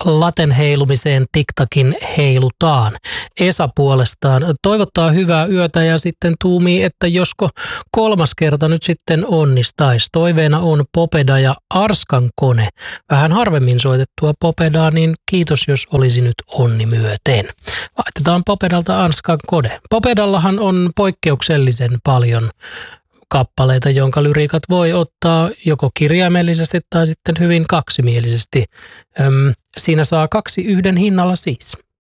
laten heilumiseen TikTokin heilutaan. Esa puolestaan toivottaa hyvää yötä ja sitten tuumii, että josko 3. kerta nyt sitten onnistaisi. Toiveena on Popeda ja Arskan kone. Vähän harvemmin soitettua Popedaa, niin kiitos jos olisi nyt onni myöten. Laitetaan Popedalta Arskan kone. Popedallahan on poikkeuksellisen paljon kappaleita, jonka lyriikat voi ottaa joko kirjaimellisesti tai sitten hyvin kaksimielisesti. Siinä saa 2 yhden hinnalla siis.